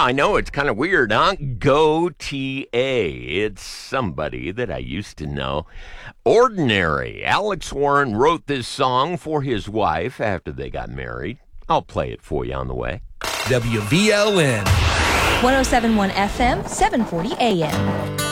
I know it's kind of weird, huh? Go TA. It's somebody that I used to know. Ordinary. Alex Warren wrote this song for his wife after they got married. I'll play it for you on the way. WVLN 1071 FM, 740 AM.